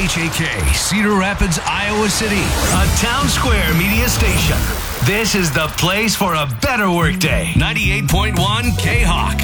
KHAK, Cedar Rapids, Iowa City, a Town Square media station. This is the place for a better workday. 98.1 K-Hawk.